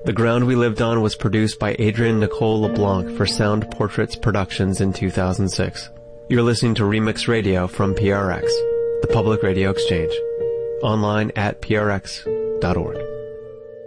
The Ground We Lived On was produced by Adrienne Nicole LeBlanc for Sound Portraits Productions in 2006. You're listening to Remix Radio from PRX, the Public Radio Exchange. Online at prx.org.